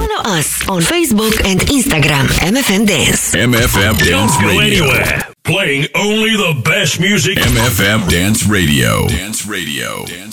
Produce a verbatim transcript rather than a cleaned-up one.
Follow us on Facebook and Instagram, M F M Dance. M F M Dance Don't go Radio. anywhere. Playing only the best music. M F M Dance Radio. Dance Radio. Dance